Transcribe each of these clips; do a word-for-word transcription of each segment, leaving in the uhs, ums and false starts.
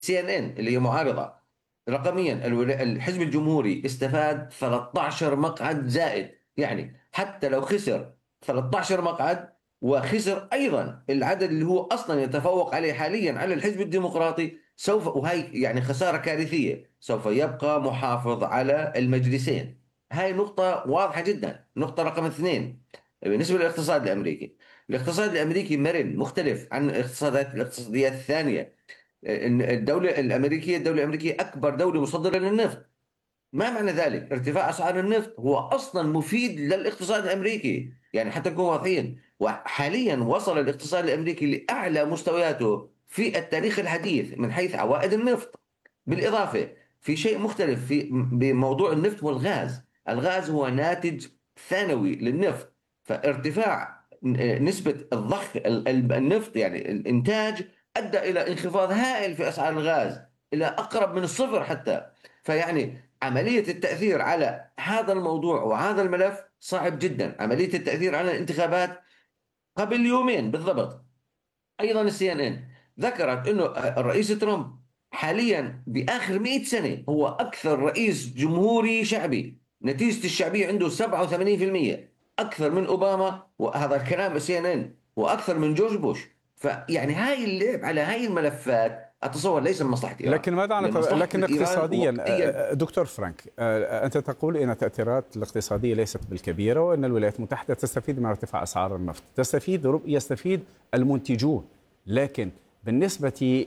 سي ان ان اللي هي معارضة. رقميا الول- الحزب الجمهوري استفاد ثلاثة عشر مقعد زائد، يعني حتى لو خسر ثلاثة عشر مقعد وخسر ايضا العدد اللي هو اصلا يتفوق عليه حاليا على الحزب الديمقراطي، سوف، وهي يعني خسارة كارثية، سوف يبقى محافظ على المجلسين. هاي نقطة واضحة جدا. نقطة رقم اثنين، بالنسبة للاقتصاد الأمريكي. الاقتصاد الأمريكي مرن مختلف عن الاقتصادات الاقتصاديات الثانية. إن الدولة الأمريكية الدولة الأمريكية أكبر دولة مصدرة للنفط. ما معنى ذلك؟ ارتفاع أسعار النفط هو أصلا مفيد للاقتصاد الأمريكي، يعني حتى نكون واضحين. وحاليا وصل الاقتصاد الأمريكي لأعلى مستوياته في التاريخ الحديث من حيث عوائد النفط. بالإضافة، في شيء مختلف في بموضوع النفط والغاز. الغاز هو ناتج ثانوي للنفط، فارتفاع نسبة الضخ النفط يعني الإنتاج أدى إلى انخفاض هائل في أسعار الغاز إلى أقرب من الصفر حتى. فيعني عملية التأثير على هذا الموضوع وهذا الملف صعب جدا. عملية التأثير على الانتخابات قبل يومين بالضبط، ايضا السي ان ان ذكرت انه الرئيس ترامب حاليا باخر مئة سنه هو اكثر رئيس جمهوري شعبي، نتيجه الشعبيه عنده سبعة وثمانين بالمئة، اكثر من اوباما، وهذا الكلام السي ان ان، واكثر من جورج بوش. فيعني هاي اللعب على هاي الملفات اتصور ليس لمصلحه ايران، لكن ماذا عن لمصلحه لكن ايران اقتصاديا واقعيا. دكتور فرانك، أنت تقول أن التأثيرات الاقتصادية ليست بالكبيرة وأن الولايات المتحدة تستفيد من ارتفاع أسعار النفط، تستفيد يستفيد المنتجون، لكن بالنسبة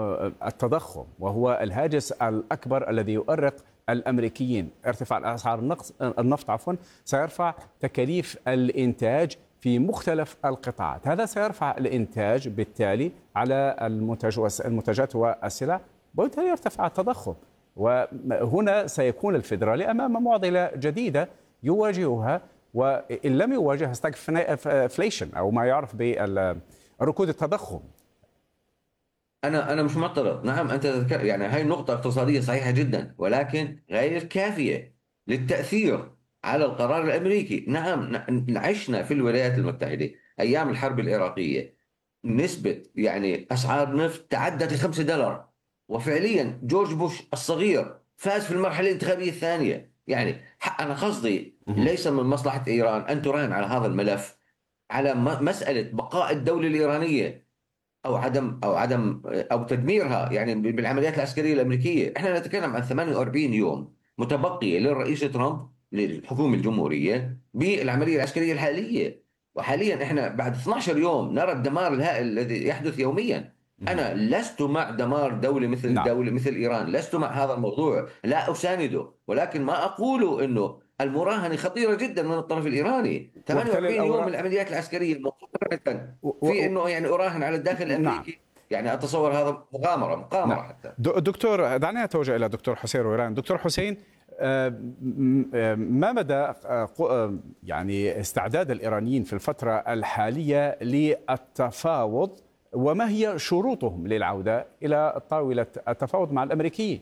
للتضخم وهو الهاجس الأكبر الذي يؤرق الأمريكيين، ارتفاع أسعار النفط عفوا سيرفع تكاليف الإنتاج في مختلف القطاعات. هذا سيرفع الإنتاج بالتالي على المنتج المنتجات والسلع، وبالتالي يرتفع التضخم. وهنا سيكون الفيدرالي أمام معضلة جديدة يواجهها، وإن لم يواجه ستاغفليشن أو ما يعرف بركود التضخم. انا انا مش معترض، نعم انت تذكر يعني هاي النقطه اقتصاديه صحيحه جدا، ولكن غير كافيه للتاثير على القرار الامريكي. نعم ن- عشنا في الولايات المتحده ايام الحرب العراقيه نسبه يعني اسعار نفط تعدت الخمسة دولار، وفعليا جورج بوش الصغير فاز في المرحله الانتخابيه الثانيه. يعني ح- انا قصدي ليس من مصلحه ايران ان تراهن على هذا الملف على م- مساله بقاء الدوله الايرانيه او عدم او عدم او تدميرها يعني بالعمليات العسكريه الامريكيه. احنا نتكلم عن ثمانية وأربعين يوم متبقيه للرئيس ترامب للحكومه الجمهوريه بالعمليه العسكريه الحاليه، وحاليا احنا بعد اثني عشر يوم نرى الدمار الهائل الذي يحدث يوميا. انا لست مع دمار دوله مثل نعم. دوله مثل ايران، لست مع هذا الموضوع، لا اسانده، ولكن ما اقوله انه المراهنه خطيره جدا من الطرف الايراني. وبالتالي ثمانية وأربعين يوم من الأوراق العمليات العسكريه مقارنه و... في و... انه يعني اراهن على الداخل نعم. الامريكي، يعني اتصور هذا مغامره مقامره نعم. حتى. دكتور، دعني أتوجه إلى دكتور حسين رويران. دكتور حسين، آه، م- آه، ما مدى آه، ق- آه، يعني استعداد الإيرانيين في الفترة الحالية للتفاوض، وما هي شروطهم للعودة إلى طاولة التفاوض مع الأمريكيين؟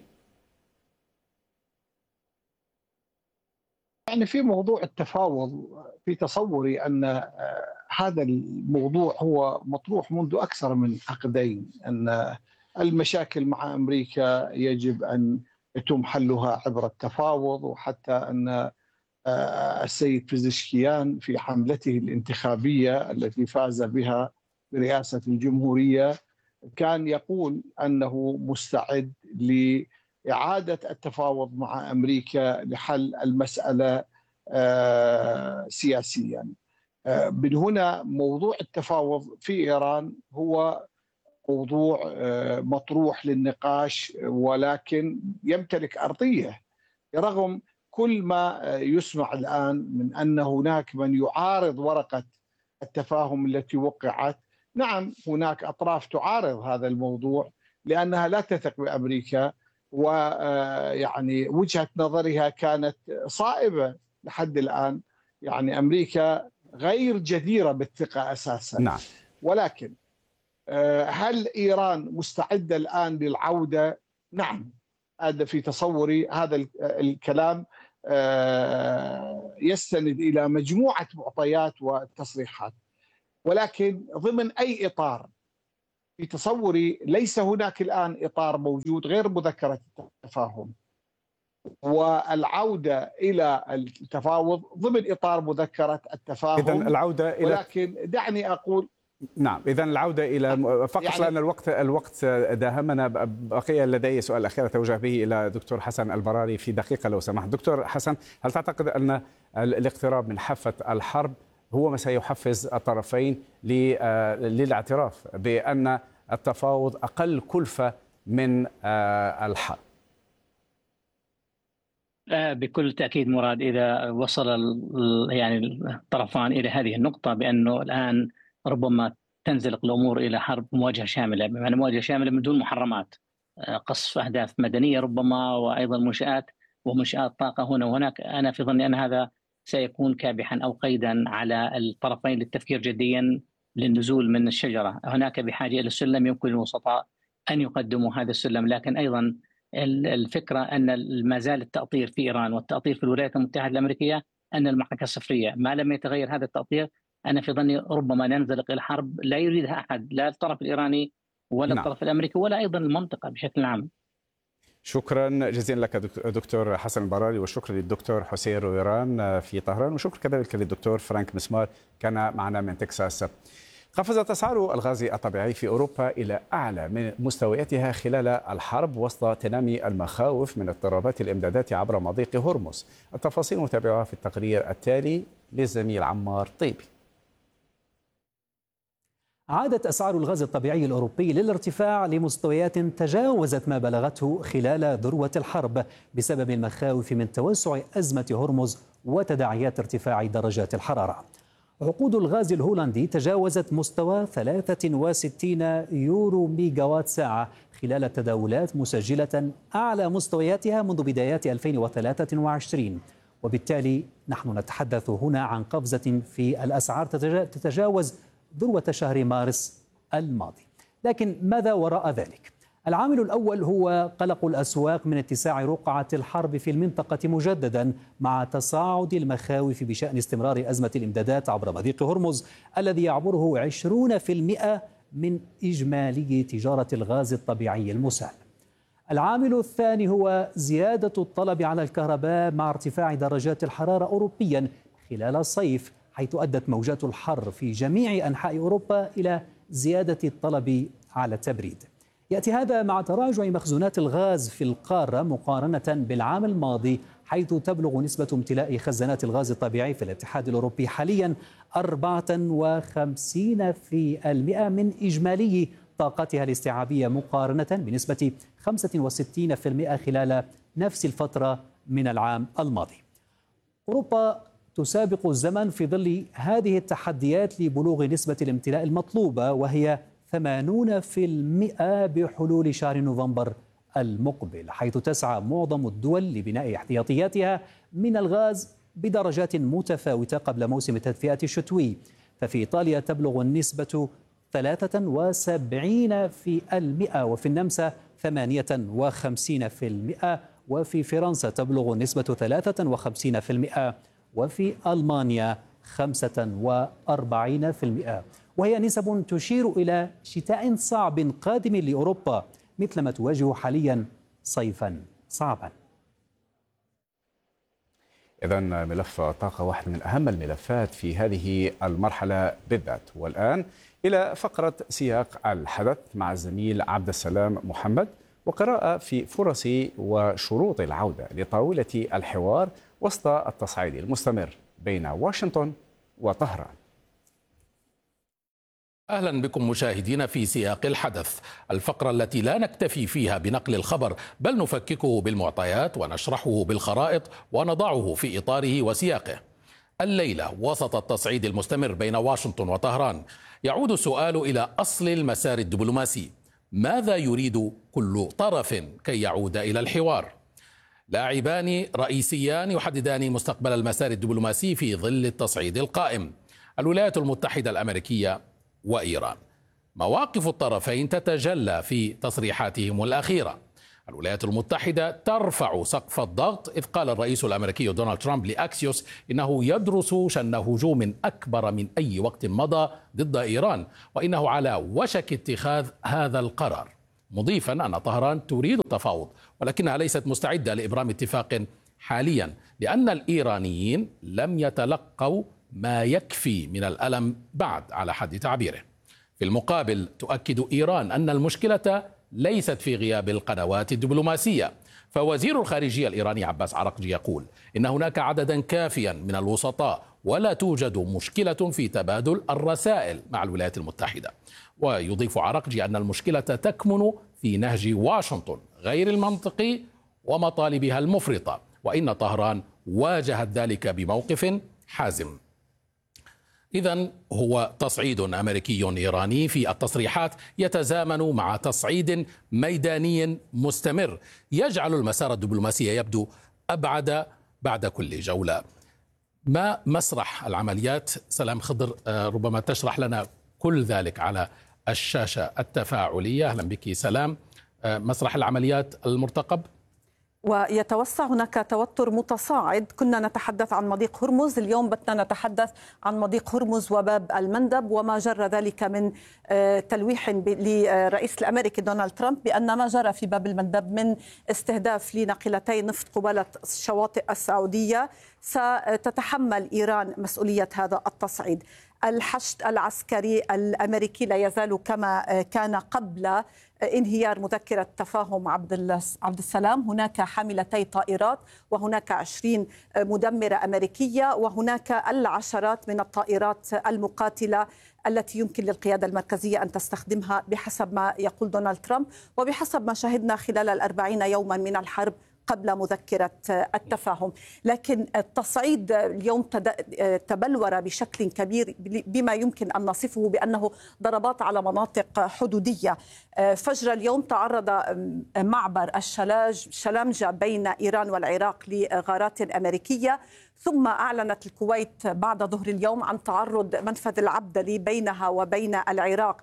يعني في موضوع التفاوض، في تصوري أن آه، هذا الموضوع هو مطروح منذ أكثر من عقدين، أن المشاكل مع أمريكا يجب أن يتم حلها عبر التفاوض، وحتى أن آه، السيد بزشكيان في حملته الانتخابية التي فاز بها برئاسة الجمهورية كان يقول أنه مستعد لإعادة التفاوض مع أمريكا لحل المسألة آه، سياسيا. آه، من هنا موضوع التفاوض في إيران هو موضوع آه، مطروح للنقاش، ولكن يمتلك أرضية رغم كل ما يسمع الآن من أن هناك من يعارض ورقة التفاهم التي وقعت. نعم، هناك أطراف تعارض هذا الموضوع لأنها لا تثق بأمريكا، ويعني وجهة نظرها كانت صائبة لحد الآن. يعني أمريكا غير جديرة بالثقة أساسا. نعم. ولكن هل إيران مستعدة الآن للعودة؟ نعم، هذا في تصوري. هذا الكلام يستند إلى مجموعة معطيات وتصريحات، ولكن ضمن أي إطار. في تصوري ليس هناك الآن إطار موجود غير مذكرة التفاهم، والعودة إلى التفاوض ضمن إطار مذكرة التفاهم. إذن العودة إلى ولكن دعني أقول نعم، إذا العودة إلى فقط يعني لأن الوقت الوقت داهمنا. بقي لدي سؤال أخير أتوجه به إلى دكتور حسن البراري في دقيقة لو سمحت. دكتور حسن، هل تعتقد أن الاقتراب من حافة الحرب هو ما سيحفز الطرفين للاعتراف بأن التفاوض أقل كلفة من الحرب؟ بكل تأكيد مراد، إذا وصل يعني الطرفان إلى هذه النقطة بأنه الآن ربما تنزلق الأمور إلى حرب مواجهة شاملة، بمعنى مواجهة شاملة من دون محرمات، قصف أهداف مدنية ربما، وأيضا منشآت ومنشآت طاقة هنا وهناك، أنا في ظني أن هذا سيكون كابحا أو قيدا على الطرفين للتفكير جديا للنزول من الشجرة. هناك بحاجة إلى السلم، يمكن للوسطاء أن يقدموا هذا السلم، لكن أيضا الفكرة أن ما زال التأطير في إيران والتأطير في الولايات المتحدة الأمريكية أن المعركة صفرية. ما لم يتغير هذا التأطير أنا في ظني ربما ننزلق إلى حرب لا يريدها أحد، لا الطرف الإيراني ولا نعم. الطرف الأمريكي ولا أيضا المنطقة بشكل عام. شكرا جزيلا لك دكتور حسن البراري، والشكر للدكتور حسين رويران في طهران، وشكرا كذلك للدكتور فرانك مسمار كان معنا من تكساس. قفزت أسعار الغاز الطبيعي في أوروبا إلى أعلى من مستوياتها خلال الحرب وسط تنامي المخاوف من اضطرابات الإمدادات عبر مضيق هرمز. التفاصيل متابعة في التقرير التالي للزميل عمار طيبي. عادت أسعار الغاز الطبيعي الأوروبي للارتفاع لمستويات تجاوزت ما بلغته خلال ذروة الحرب بسبب المخاوف من توسع أزمة هرمز وتداعيات ارتفاع درجات الحرارة. عقود الغاز الهولندي تجاوزت مستوى ثلاثة وستين يورو ميجاوات ساعة خلال التداولات، مسجلة أعلى مستوياتها منذ بدايات ألفين وثلاثة وعشرين، وبالتالي نحن نتحدث هنا عن قفزة في الأسعار تتجاوز ذروة شهر مارس الماضي. لكن ماذا وراء ذلك؟ العامل الأول هو قلق الأسواق من اتساع رقعة الحرب في المنطقة مجددا، مع تصاعد المخاوف بشأن استمرار أزمة الإمدادات عبر مضيق هرمز الذي يعبره عشرين بالمئة من إجمالي تجارة الغاز الطبيعي المسال. العامل الثاني هو زيادة الطلب على الكهرباء مع ارتفاع درجات الحرارة أوروبيا خلال الصيف، حيث أدت موجات الحر في جميع أنحاء أوروبا إلى زيادة الطلب على التبريد. يأتي هذا مع تراجع مخزونات الغاز في القارة مقارنة بالعام الماضي، حيث تبلغ نسبة امتلاء خزانات الغاز الطبيعي في الاتحاد الأوروبي حاليا أربعة وخمسين بالمئة من إجمالي طاقتها الاستيعابية، مقارنة بنسبة خمسة وستين بالمئة خلال نفس الفترة من العام الماضي. أوروبا تسابق الزمن في ظل هذه التحديات لبلوغ نسبة الامتلاء المطلوبة، وهي ثمانين بالمئة بحلول شهر نوفمبر المقبل، حيث تسعى معظم الدول لبناء احتياطياتها من الغاز بدرجات متفاوتة قبل موسم التدفئة الشتوي. ففي إيطاليا تبلغ النسبة ثلاثة وسبعين بالمئة، وفي النمسا ثمانية وخمسين بالمئة، وفي فرنسا تبلغ النسبة ثلاثة وخمسين بالمئة، وفي ألمانيا خمسة وأربعين بالمئة، وهي نسب تشير إلى شتاء صعب قادم لأوروبا مثلما تواجه حاليا صيفا صعبا. إذن ملف الطاقة واحد من أهم الملفات في هذه المرحلة بالذات. والآن إلى فقرة سياق الحدث مع الزميل عبد السلام محمد، وقراءة في فرص وشروط العودة لطاولة الحوار وسط التصعيد المستمر بين واشنطن وطهران. أهلا بكم مشاهدينا في سياق الحدث، الفقرة التي لا نكتفي فيها بنقل الخبر بل نفككه بالمعطيات ونشرحه بالخرائط ونضعه في إطاره وسياقه. الليلة وسط التصعيد المستمر بين واشنطن وطهران يعود السؤال إلى أصل المسار الدبلوماسي. ماذا يريد كل طرف كي يعود إلى الحوار؟ لاعبان رئيسيان يحددان مستقبل المسار الدبلوماسي في ظل التصعيد القائم: الولايات المتحدة الأمريكية وإيران. مواقف الطرفين تتجلى في تصريحاتهم الأخيرة. الولايات المتحدة ترفع سقف الضغط، إذ قال الرئيس الأمريكي دونالد ترامب لأكسيوس إنه يدرس شن هجوم أكبر من أي وقت مضى ضد إيران، وإنه على وشك اتخاذ هذا القرار، مضيفا أن طهران تريد التفاوض ولكنها ليست مستعدة لإبرام اتفاق حاليا، لأن الإيرانيين لم يتلقوا ما يكفي من الألم بعد على حد تعبيره. في المقابل تؤكد إيران أن المشكلة ليست في غياب القنوات الدبلوماسية، فوزير الخارجية الإيراني عباس عراقجي يقول إن هناك عددا كافيا من الوسطاء ولا توجد مشكلة في تبادل الرسائل مع الولايات المتحدة. ويضيف عراقجي أن المشكلة تكمن في نهج واشنطن غير المنطقي ومطالبها المفرطة، وإن طهران واجهت ذلك بموقف حازم. إذن هو تصعيد أمريكي إيراني في التصريحات يتزامن مع تصعيد ميداني مستمر يجعل المسار الدبلوماسي يبدو أبعد بعد كل جولة. ما مسرح العمليات؟ سلام خضر، ربما تشرح لنا كل ذلك على الشاشة التفاعلية. أهلا بك سلام. مسرح العمليات المرتقب؟ ويتوسع هناك توتر متصاعد. كنا نتحدث عن مضيق هرمز، اليوم بدنا نتحدث عن مضيق هرمز وباب المندب، وما جرى ذلك من تلويح للرئيس الأمريكي دونالد ترامب بأن ما جرى في باب المندب من استهداف لناقلتي نفط قبالة الشواطئ السعودية ستتحمل إيران مسؤولية هذا التصعيد. الحشد العسكري الأمريكي لا يزال كما كان قبل انهيار مذكرة تفاهم عبد عبد السلام. هناك حاملتي طائرات، وهناك عشرين مدمرة أمريكية، وهناك العشرات من الطائرات المقاتلة التي يمكن للقيادة المركزية أن تستخدمها بحسب ما يقول دونالد ترامب وبحسب ما شهدنا خلال الأربعين يوما من الحرب قبل مذكرة التفاهم. لكن التصعيد اليوم تبلور بشكل كبير بما يمكن أن نصفه بأنه ضربات على مناطق حدودية. فجر اليوم تعرض معبر الشلاج شلامجة بين إيران والعراق لغارات أمريكية، ثم أعلنت الكويت بعد ظهر اليوم عن تعرض منفذ العبدلي بينها وبين العراق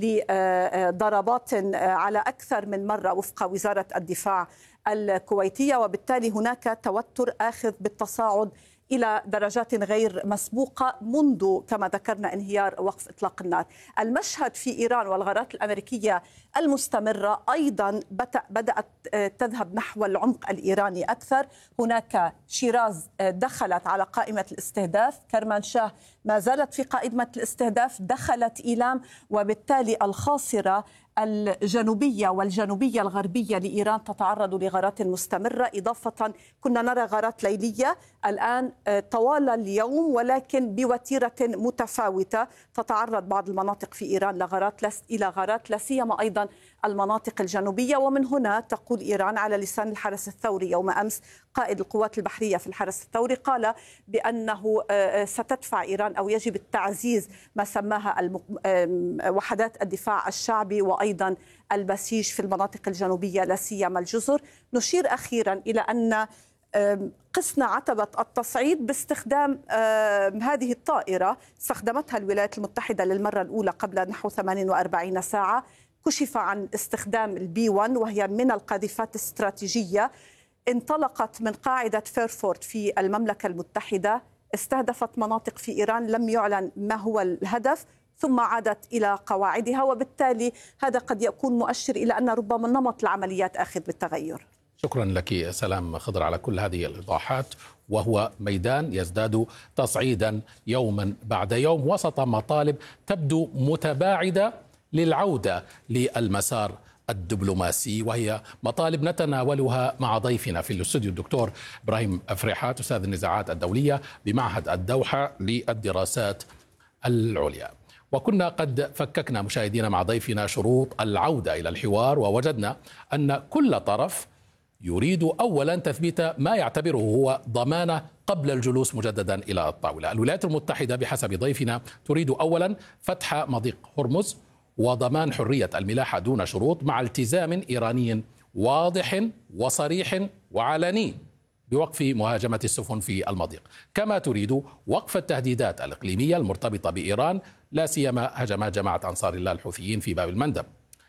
لضربات على أكثر من مرة وفق وزارة الدفاع الكويتية، وبالتالي هناك توتر آخذ بالتصاعد إلى درجات غير مسبوقة منذ كما ذكرنا انهيار وقف إطلاق النار. المشهد في إيران والغارات الأمريكية المستمرة أيضا بدأت تذهب نحو العمق الإيراني أكثر. هناك شيراز دخلت على قائمة الاستهداف، كرمانشاه ما زالت في قائمة الاستهداف، دخلت إيلام، وبالتالي الخاصرة الجنوبية والجنوبية الغربية لإيران تتعرض لغارات مستمرة. إضافة كنا نرى غارات ليلية الآن طوال اليوم، ولكن بوتيرة متفاوتة. تتعرض بعض المناطق في إيران لغارات إلى غارات، لا سيما أيضا المناطق الجنوبية. ومن هنا تقول إيران على لسان الحرس الثوري يوم أمس، قائد القوات البحرية في الحرس الثوري قال بأنه ستدفع إيران أو يجب التعزيز ما سماها وحدات الدفاع الشعبي وأيضا البسيج في المناطق الجنوبية لا سيما الجزر. نشير أخيرا إلى أن قسنا عتبة التصعيد باستخدام هذه الطائرة استخدمتها الولايات المتحدة للمرة الأولى قبل نحو ثمانية وأربعين ساعة. كشف عن استخدام البي واحد وهي من القاذفات الاستراتيجية، انطلقت من قاعدة فيرفورد في المملكة المتحدة، استهدفت مناطق في إيران، لم يعلن ما هو الهدف، ثم عادت إلى قواعدها. وبالتالي هذا قد يكون مؤشر إلى أن ربما نمط العمليات آخذ بالتغير. شكرا لك سلام خضر على كل هذه الإيضاحات. وهو ميدان يزداد تصعيدا يوما بعد يوم وسط مطالب تبدو متباعدة للعودة للمسار الدبلوماسي، وهي مطالب نتناولها مع ضيفنا في الاستوديو الدكتور إبراهيم أفريحات أستاذ النزاعات الدولية بمعهد الدوحة للدراسات العليا. وكنا قد فككنا مشاهدينا مع ضيفنا شروط العودة إلى الحوار، ووجدنا أن كل طرف يريد أولا تثبيت ما يعتبره هو ضمانة قبل الجلوس مجددا إلى الطاولة. الولايات المتحدة بحسب ضيفنا تريد أولا فتح مضيق هرمز وضمان حرية الملاحة دون شروط مع التزام إيراني واضح وصريح وعلني بوقف مهاجمة السفن في المضيق، كما تريد وقف التهديدات الإقليمية المرتبطة بإيران لا سيما هجمات جماعة أنصار الله الحوثيين في باب المندب.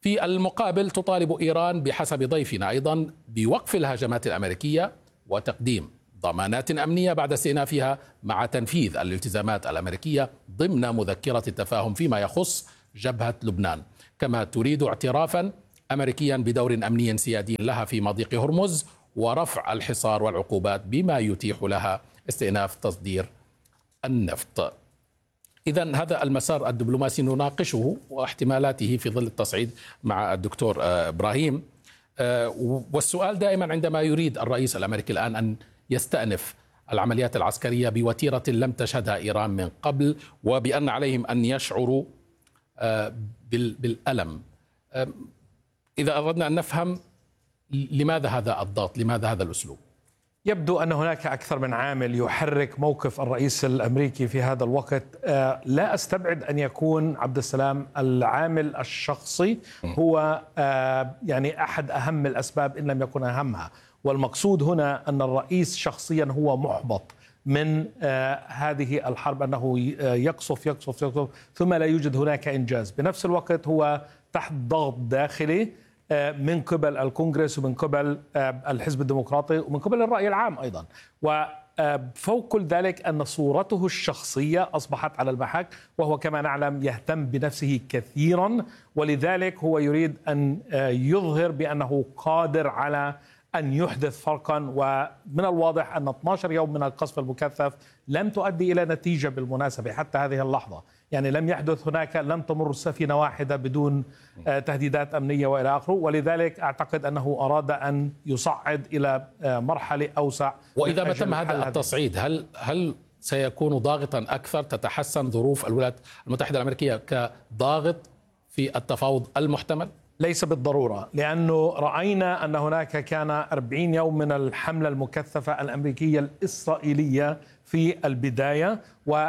في المقابل تطالب إيران بحسب ضيفنا أيضا بوقف الهجمات الأمريكية وتقديم ضمانات أمنية بعد استئنافها مع تنفيذ الالتزامات الأمريكية ضمن مذكرة التفاهم فيما يخص جبهة لبنان، كما تريد اعترافا أمريكيا بدور أمني سيادي لها في مضيق هرمز ورفع الحصار والعقوبات بما يتيح لها استئناف تصدير النفط. إذن هذا المسار الدبلوماسي نناقشه واحتمالاته في ظل التصعيد مع الدكتور إبراهيم. والسؤال دائما عندما يريد الرئيس الأمريكي الآن أن يستأنف العمليات العسكرية بوتيرة لم تشهدها إيران من قبل، وبأن عليهم أن يشعروا بالألم. إذا أردنا أن نفهم لماذا هذا الضغط، لماذا هذا الأسلوب؟ يبدو أن هناك أكثر من عامل يحرك موقف الرئيس الأمريكي في هذا الوقت. لا أستبعد أن يكون عبد السلام العامل الشخصي هو يعني أحد أهم الأسباب إن لم يكن أهمها، والمقصود هنا أن الرئيس شخصيا هو محبط من هذه الحرب، أنه يقصف يقصف يقصف ثم لا يوجد هناك إنجاز. بنفس الوقت هو تحت ضغط داخلي من قبل الكونغرس ومن قبل الحزب الديمقراطي ومن قبل الرأي العام أيضا، وفوق كل ذلك أن صورته الشخصية أصبحت على المحك، وهو كما نعلم يهتم بنفسه كثيرا، ولذلك هو يريد أن يظهر بأنه قادر على أن يحدث فرقا. ومن الواضح أن اثني عشر يوم من القصف المكثف لم تؤدي إلى نتيجة بالمناسبة حتى هذه اللحظة، يعني لم يحدث هناك، لم تمر سفينة واحدة بدون تهديدات أمنية وإلى آخره، ولذلك أعتقد أنه أراد أن يصعد إلى مرحلة أوسع. وإذا ما تم هذا التصعيد هل هل سيكون ضاغطا أكثر؟ تتحسن ظروف الولايات المتحدة الأمريكية كضاغط في التفاوض المحتمل؟ ليس بالضرورة، لأنه رأينا أن هناك كان أربعين يوم من الحملة المكثفة الأمريكية الإسرائيلية في البداية،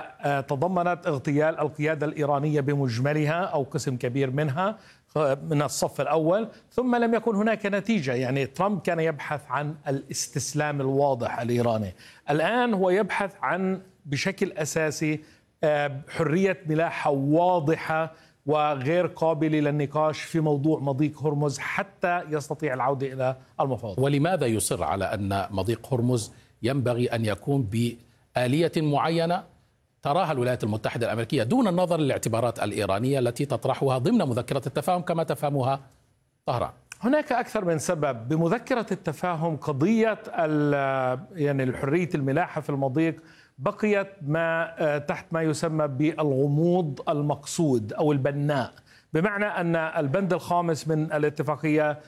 وتضمنت اغتيال القيادة الإيرانية بمجملها أو قسم كبير منها من الصف الأول، ثم لم يكن هناك نتيجة. يعني ترامب كان يبحث عن الاستسلام الواضح الإيراني، الآن هو يبحث عن بشكل أساسي حرية ملاحة واضحة وغير قابلة للنقاش في موضوع مضيق هرمز حتى يستطيع العودة إلى المفاوضات. ولماذا يصر على أن مضيق هرمز ينبغي أن يكون بآلية معينة تراها الولايات المتحدة الأمريكية دون النظر للاعتبارات الإيرانية التي تطرحها ضمن مذكرة التفاهم كما تفهمها طهران؟ هناك أكثر من سبب. بمذكرة التفاهم قضية يعني الحرية الملاحة في المضيق بقيت ما تحت ما يسمى بالغموض المقصود أو البناء، بمعنى أن البند الخامس من الاتفاقية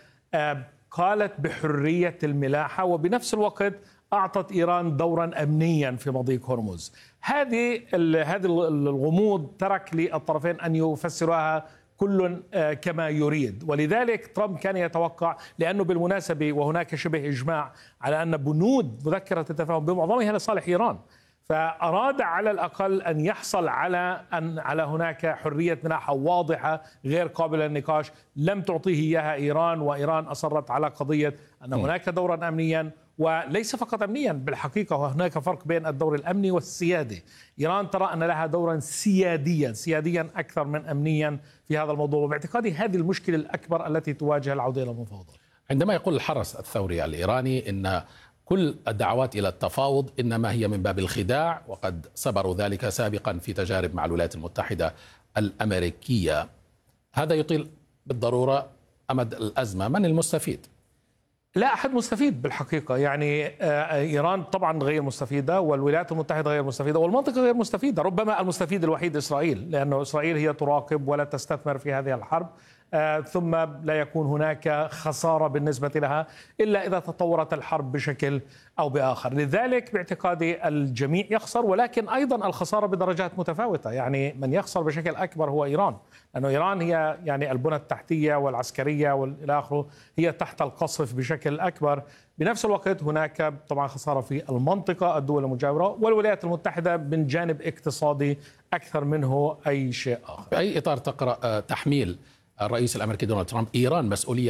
قالت بحرية الملاحة، وبنفس الوقت أعطت إيران دورا أمنيا في مضيق هرمز. هذه هذا الغموض ترك للطرفين أن يفسروها كل كما يريد، ولذلك ترامب كان يتوقع، لأنه بالمناسبة وهناك شبه إجماع على أن بنود مذكرة التفاهم بمعظمها لصالح إيران، فأراد على الأقل أن يحصل على أن على هناك حرية ملاحة واضحة غير قابلة للنقاش لم تعطيه إياها إيران، وإيران أصرت على قضية أن هناك دورا أمنيا، وليس فقط أمنيا بالحقيقة، وهناك فرق بين الدور الأمني والسيادي. إيران ترى أن لها دورا سياديا سياديا أكثر من أمنيا في هذا الموضوع، وباعتقادي هذه المشكلة الأكبر التي تواجه العودة إلى المفاوضات. عندما يقول الحرس الثوري الإيراني إن كل الدعوات إلى التفاوض إنما هي من باب الخداع، وقد صبروا ذلك سابقا في تجارب مع الولايات المتحدة الأمريكية، هذا يطيل بالضرورة أمد الأزمة. من المستفيد؟ لا أحد مستفيد بالحقيقة، يعني إيران طبعا غير مستفيدة، والولايات المتحدة غير مستفيدة، والمنطقة غير مستفيدة. ربما المستفيد الوحيد إسرائيل، لأنه إسرائيل هي تراقب ولا تستثمر في هذه الحرب، آه ثم لا يكون هناك خسارة بالنسبة لها إلا إذا تطورت الحرب بشكل أو بآخر. لذلك باعتقادي الجميع يخسر، ولكن أيضا الخسارة بدرجات متفاوتة. يعني من يخسر بشكل أكبر هو إيران، لأنه إيران هي يعني البنى التحتية والعسكرية والى آخره هي تحت القصف بشكل أكبر. بنفس الوقت هناك طبعا خسارة في المنطقة، الدول المجاورة والولايات المتحدة من جانب اقتصادي أكثر منه أي شيء آخر. في أي إطار تقرأ تحميل الرئيس الأمريكي دونالد ترامب إيران مسؤولية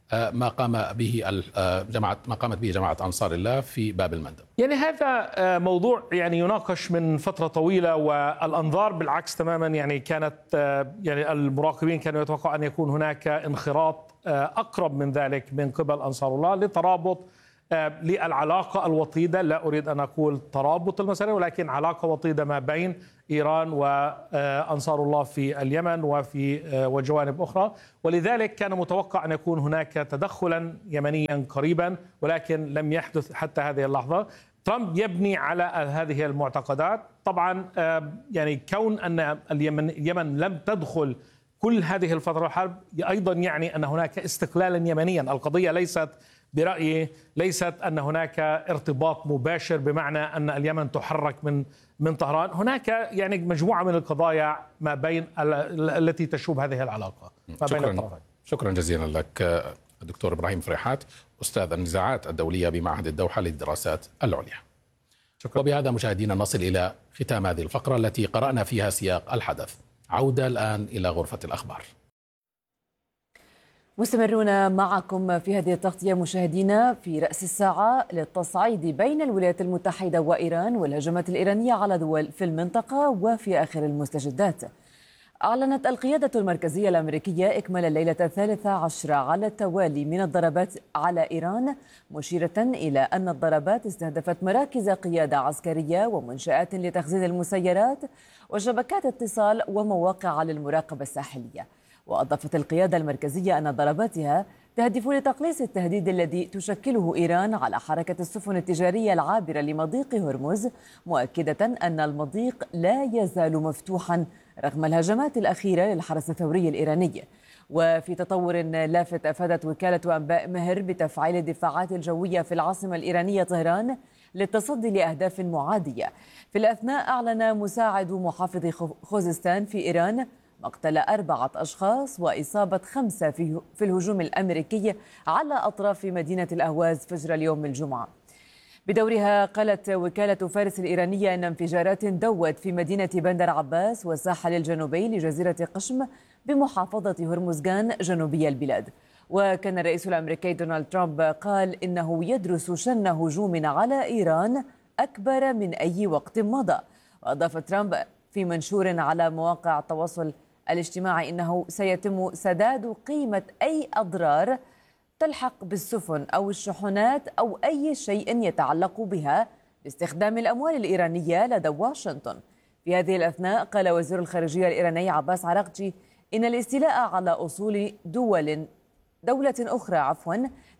ما قام به جماعة ما قامت به جماعة أنصار الله في باب المندب؟ يعني هذا موضوع يعني يناقش من فترة طويلة، والأنظار بالعكس تماما. يعني كانت يعني المراقبين كانوا يتوقعوا أن يكون هناك انخراط أقرب من ذلك من قبل أنصار الله لترابط للعلاقة الوطيدة، لا أريد أن أقول ترابط المسألة، ولكن علاقة وطيدة ما بين إيران وأنصار الله في اليمن وفي وجوانب أخرى. ولذلك كان متوقع أن يكون هناك تدخلا يمنيا قريبا، ولكن لم يحدث حتى هذه اللحظة. ترامب يبني على هذه المعتقدات. طبعا يعني كون أن اليمن, اليمن لم تدخل كل هذه الفترة الحرب أيضا يعني أن هناك استقلالا يمنيا. القضية ليست برأيي ليست أن هناك ارتباط مباشر بمعنى أن اليمن تحرك من من طهران. هناك يعني مجموعة من القضايا ما بين التي تشوب هذه العلاقة ما بين الطرفين. شكرا جزيلا لك الدكتور إبراهيم فريحات، أستاذ النزاعات الدولية بمعهد الدوحة للدراسات العليا. شكرا. وبهذا مشاهدينا نصل إلى ختام هذه الفقرة التي قرأنا فيها سياق الحدث. عودة الآن إلى غرفة الأخبار. مستمرون معكم في هذه التغطية مشاهدينا في رأس الساعة للتصعيد بين الولايات المتحدة وإيران والهجمات الإيرانية على دول في المنطقة. وفي آخر المستجدات، أعلنت القيادة المركزية الأمريكية إكمال الليلة الثالثة عشر على التوالي من الضربات على إيران، مشيرة إلى أن الضربات استهدفت مراكز قيادة عسكرية ومنشآت لتخزين المسيرات وشبكات اتصال ومواقع للمراقبة الساحلية. وأضافت القيادة المركزية أن ضرباتها تهدف لتقليص التهديد الذي تشكله إيران على حركة السفن التجارية العابرة لمضيق هرمز، مؤكدة أن المضيق لا يزال مفتوحا رغم الهجمات الأخيرة للحرس الثوري الإيراني. وفي تطور لافت، أفادت وكالة أنباء مهر بتفعيل الدفاعات الجوية في العاصمة الإيرانية طهران للتصدي لأهداف معادية. في الأثناء أعلن مساعد محافظ خوزستان في إيران مقتل أربعة أشخاص وإصابة خمسة في في الهجوم الأمريكي على أطراف مدينة الأهواز فجر اليوم الجمعة. بدورها قالت وكالة فارس الإيرانية أن انفجارات دوت في مدينة بندر عباس والساحل الجنوبي لجزيرة قشم بمحافظة هرمزغان جنوبي البلاد. وكان الرئيس الأمريكي دونالد ترامب قال إنه يدرس شن هجوم على إيران أكبر من أي وقت مضى. وأضاف ترامب في منشور على مواقع التواصل الاجتماعي إنه سيتم سداد قيمة أي أضرار تلحق بالسفن أو الشحنات أو أي شيء يتعلق بها باستخدام الأموال الإيرانية لدى واشنطن. في هذه الأثناء قال وزير الخارجية الإيراني عباس عراقجي إن الاستيلاء على أصول دول دولة أخرى عفوا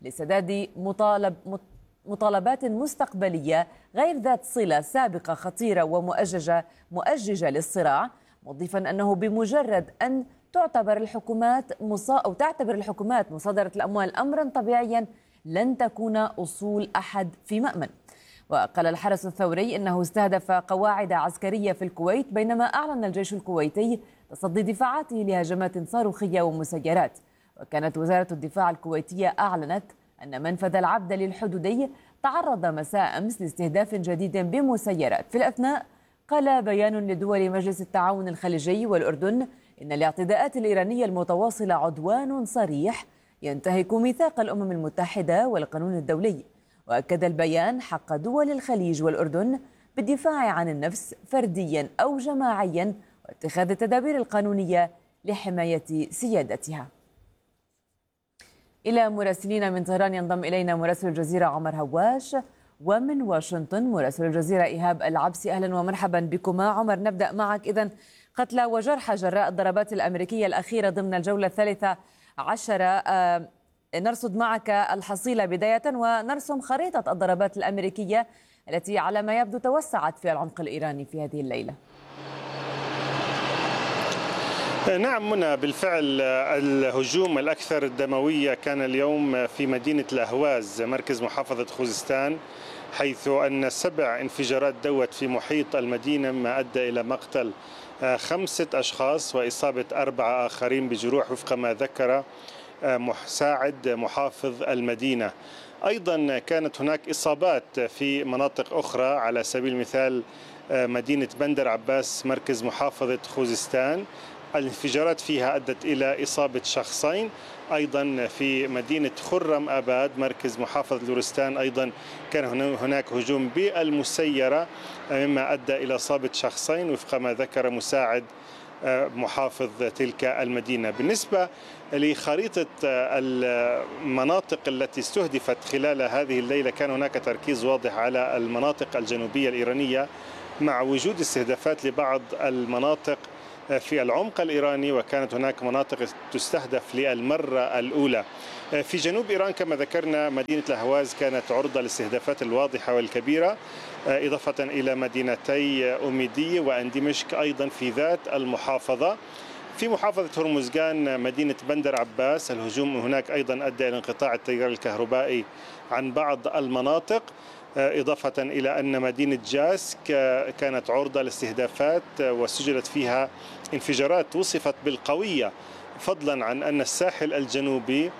لسداد مطالب مطالبات مستقبلية غير ذات صلة سابقة خطيرة ومؤججة مؤججة للصراع، مضيفا أنه بمجرد أن تعتبر الحكومات مصا أو تعتبر الحكومات مصادرة الأموال أمرا طبيعيا لن تكون أصول أحد في مأمن. وقال الحرس الثوري إنه استهدف قواعد عسكرية في الكويت، بينما أعلن الجيش الكويتي تصدي دفاعاته لهجمات صاروخية ومسيرات. وكانت وزارة الدفاع الكويتية أعلنت أن منفذ العبد للحدودي تعرض مساء أمس لاستهداف جديد بمسيرات. في الأثناء قال بيان لدول مجلس التعاون الخليجي والأردن إن الاعتداءات الإيرانية المتواصلة عدوان صريح ينتهك ميثاق الأمم المتحدة والقانون الدولي. وأكد البيان حق دول الخليج والأردن بالدفاع عن النفس فرديا أو جماعيا واتخاذ التدابير القانونية لحماية سيادتها. إلى مراسلين من طهران ينضم إلينا مراسل الجزيرة عمر هواش، ومن واشنطن مراسل الجزيرة إيهاب العبسي. أهلا ومرحبا بكما. عمر، نبدأ معك. إذن قتلى وجرحى جراء الضربات الأمريكية الأخيرة ضمن الجولة الثالثة عشرة، آه نرصد معك الحصيلة بداية ونرسم خريطة الضربات الأمريكية التي على ما يبدو توسعت في العمق الإيراني في هذه الليلة. نعم منى، بالفعل الهجوم الأكثر دموية كان اليوم في مدينة الأهواز مركز محافظة خوزستان، حيث أن سبع انفجارات دوت في محيط المدينة ما أدى إلى مقتل خمسة أشخاص وإصابة أربعة آخرين بجروح وفق ما ذكر مساعد محافظ المدينة. أيضا كانت هناك إصابات في مناطق أخرى، على سبيل المثال مدينة بندر عباس مركز محافظة خوزستان الانفجارات فيها أدت إلى إصابة شخصين. أيضا في مدينة خرم آباد مركز محافظة لورستان أيضا كان هناك هجوم بالمسيرة مما أدى إلى إصابة شخصين وفق ما ذكر مساعد محافظ تلك المدينة. بالنسبة لخريطة المناطق التي استهدفت خلال هذه الليلة كان هناك تركيز واضح على المناطق الجنوبية الإيرانية مع وجود استهدافات لبعض المناطق في العمق الإيراني، وكانت هناك مناطق تستهدف للمرة الأولى. في جنوب إيران كما ذكرنا مدينة الأهواز كانت عرضة للاستهدافات الواضحة والكبيرة، إضافة إلى مدينتي أوميدية وأندمشق أيضا في ذات المحافظة. في محافظة هرمزغان مدينة بندر عباس الهجوم هناك أيضا أدى إلى انقطاع التيار الكهربائي عن بعض المناطق، إضافة إلى أن مدينة جاسك كانت عرضة لاستهدافات وسجلت فيها انفجارات وصفت بالقوية، فضلا عن أن الساحل الجنوبي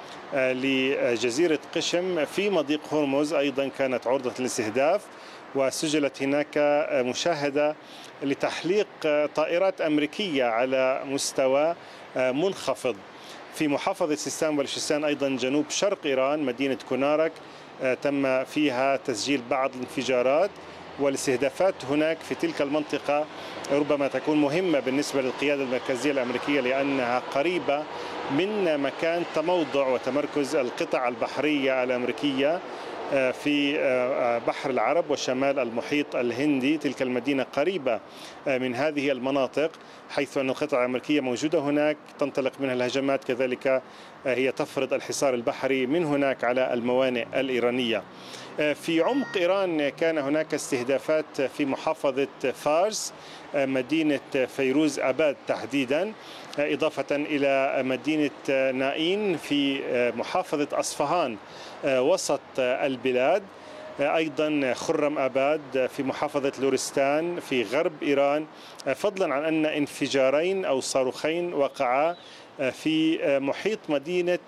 لجزيرة قشم في مضيق هرمز أيضا كانت عرضة للاستهداف، وسجلت هناك مشاهدة لتحليق طائرات أمريكية على مستوى منخفض. في محافظة سيستان وبلوشستان أيضا جنوب شرق إيران مدينة كونارك تم فيها تسجيل بعض الانفجارات، والاستهدافات هناك في تلك المنطقة ربما تكون مهمة بالنسبة للقيادة المركزية الأمريكية لأنها قريبة من مكان تموضع وتمركز القطع البحرية الأمريكية في بحر العرب وشمال المحيط الهندي. تلك المدينة قريبة من هذه المناطق حيث أن القطع الأمريكية موجودة هناك تنطلق منها الهجمات، كذلك هي تفرض الحصار البحري من هناك على الموانئ الإيرانية. في عمق إيران كان هناك استهدافات في محافظة فارس مدينة فيروز أباد تحديدا، إضافة إلى مدينة نائين في محافظة أصفهان وسط البلاد، أيضا خرم آباد في محافظة لورستان في غرب إيران، فضلا عن أن انفجارين أو صاروخين وقعا في محيط مدينة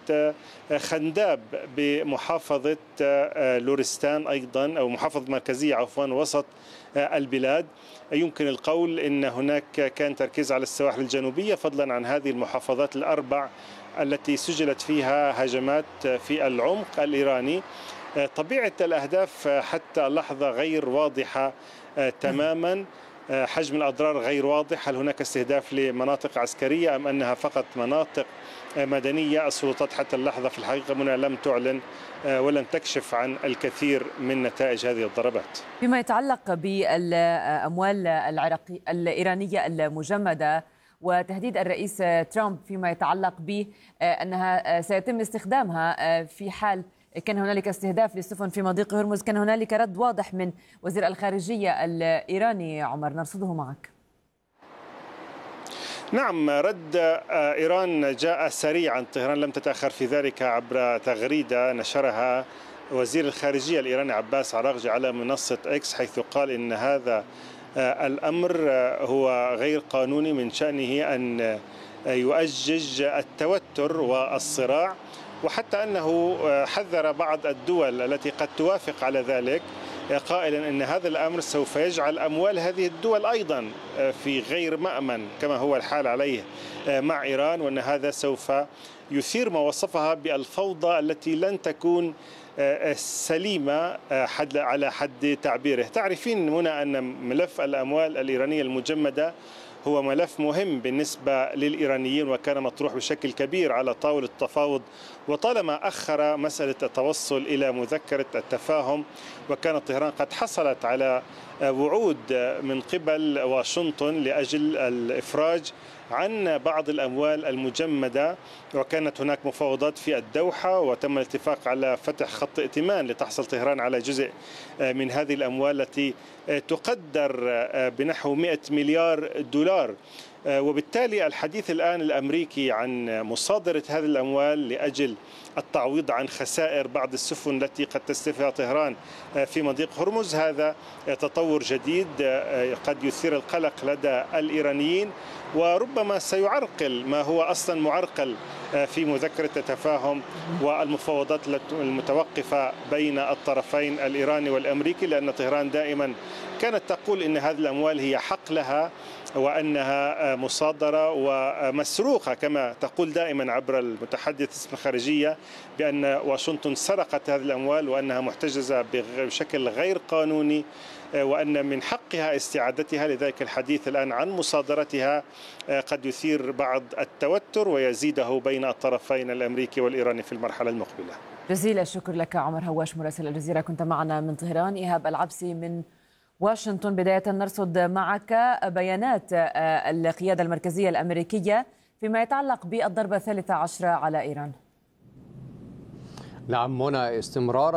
خنداب بمحافظة لورستان أيضا أو محافظة مركزية عفوا وسط البلاد. يمكن القول أن هناك كان تركيز على السواحل الجنوبية فضلا عن هذه المحافظات الأربع التي سجلت فيها هجمات في العمق الإيراني. طبيعة الأهداف حتى اللحظة غير واضحة تماما، حجم الأضرار غير واضح، هل هناك استهداف لمناطق عسكرية أم أنها فقط مناطق مدنية؟ السلطات حتى اللحظة في الحقيقة منها لم تعلن ولم تكشف عن الكثير من نتائج هذه الضربات. فيما يتعلق بالأموال العراقية الإيرانية المجمدة وتهديد الرئيس ترامب فيما يتعلق بأنها سيتم استخدامها في حال كان هنالك استهداف للسفن في مضيق هرمز، كان هنالك رد واضح من وزير الخارجية الإيراني. عمر نرصده معك. نعم، رد إيران جاء سريعا، طهران لم تتأخر في ذلك عبر تغريدة نشرها وزير الخارجية الإيراني عباس عراقجي على منصة إكس، حيث قال إن هذا الأمر هو غير قانوني، من شأنه أن يؤجج التوتر والصراع، وحتى أنه حذر بعض الدول التي قد توافق على ذلك قائلا أن هذا الأمر سوف يجعل أموال هذه الدول أيضا في غير مأمن كما هو الحال عليه مع إيران، وأن هذا سوف يثير ما وصفها بالفوضى التي لن تكون سليمة حد على حد تعبيره. تعرفين منى أن ملف الأموال الإيرانية المجمدة هو ملف مهم بالنسبة للإيرانيين، وكان مطروح بشكل كبير على طاولة التفاوض، وطالما أخر مسألة التوصل إلى مذكرة التفاهم، وكانت طهران قد حصلت على وعود من قبل واشنطن لأجل الإفراج عن بعض الأموال المجمدة، وكانت هناك مفاوضات في الدوحة وتم الاتفاق على فتح خط ائتمان لتحصل طهران على جزء من هذه الأموال التي تقدر بنحو مئة مليار دولار. وبالتالي الحديث الآن الأمريكي عن مصادرة هذه الأموال لأجل التعويض عن خسائر بعض السفن التي قد تستهدفها طهران في مضيق هرمز. هذا تطور جديد قد يثير القلق لدى الإيرانيين، وربما سيعرقل ما هو أصلا معرقل في مذكرة التفاهم والمفاوضات المتوقفة بين الطرفين الإيراني والأمريكي، لأن طهران دائما كانت تقول إن هذه الأموال هي حق لها وأنها مصادرة ومسروقة، كما تقول دائما عبر المتحدث اسم الخارجية بأن واشنطن سرقت هذه الأموال وأنها محتجزة بشكل غير قانوني وأن من حقها استعادتها. لذلك الحديث الآن عن مصادرتها قد يثير بعض التوتر ويزيده بين الطرفين الأمريكي والإيراني في المرحلة المقبلة. جزيل الشكر لك عمر هواش مراسل الجزيرة، كنت معنا من طهران. إيهاب العبسي من واشنطن، بداية نرصد معك بيانات القيادة المركزية الأمريكية فيما يتعلق بالضربة الثالثة عشرة على إيران. نعم منى، استمرار